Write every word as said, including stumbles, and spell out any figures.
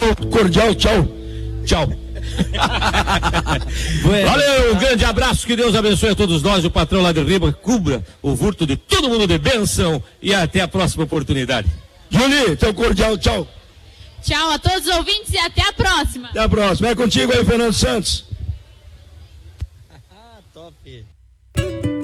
cordial tchau. Tchau. Valeu, um grande abraço, que Deus abençoe a todos nós, o patrão lá de Riba, cubra o furto de todo mundo de bênção e até a próxima oportunidade. Julie, teu cordial tchau. Tchau a todos os ouvintes e até a próxima. Até a próxima. É contigo aí, Fernando Santos. Top.